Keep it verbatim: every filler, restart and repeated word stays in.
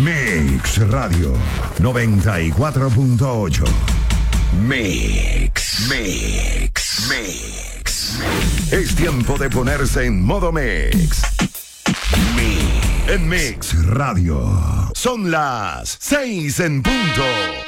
Mix Radio noventa y cuatro punto ocho. Mix, Mix, Mix. Es tiempo de ponerse en modo Mix. Mix. En Mix Radio. Son las seis en punto.